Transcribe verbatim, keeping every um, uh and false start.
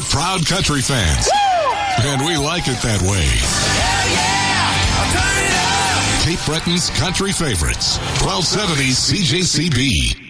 proud country fans. Woo! And we like it that way. Hell yeah! I'll turn it up! Cape Breton's country favorites. twelve seventy C J C B.